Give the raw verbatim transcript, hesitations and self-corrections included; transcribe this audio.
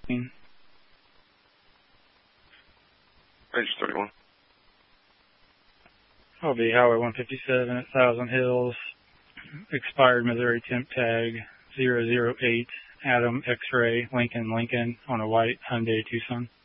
Range thirty-one. I'll be Highway one fifty-seven at Thousand Hills, expired Missouri temp tag zero zero eight, Adam X-ray, Lincoln, Lincoln, on a white Hyundai Tucson.